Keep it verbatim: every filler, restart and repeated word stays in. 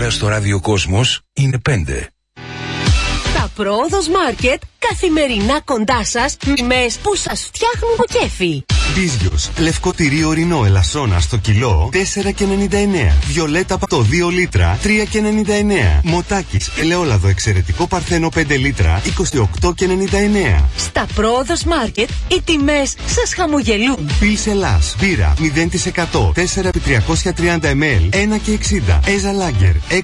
ώρα στο ραδιοκόσμος είναι πέντε. Τα Πρόοδος Μάρκετ καθημερινά κοντά σας, τιμές που σας φτιάχνουν το κέφι. Μπίζιος, λευκό τυρί ορεινό ελασσόνα στο κιλό τέσσερα και ενενήντα εννέα. Βιολέτα πατώ δύο λίτρα τρία και ενενήντα εννέα. Μοτάκης, ελαιόλαδο εξαιρετικό παρθένο πέντε λίτρα είκοσι οκτώ και ενενήντα εννέα. Στα Πρόοδος Μάρκετ οι τιμές σας χαμογελούν. Πιλς Ελλάς, μπύρα μηδέν τοις εκατό τέσσερα επί τριακόσια τριάντα μιλιλίτρα ένα και εξήντα. Έζα Λάγκερ